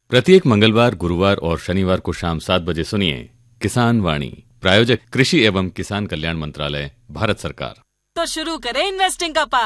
प्रत्येक मंगलवार, गुरुवार और शनिवार को शाम 7 बजे सुनिए किसान वाणी। प्रायोजक कृषि एवं किसान कल्याण मंत्रालय, भारत सरकार। तो शुरू करें इन्वेस्टिंग का पाठ।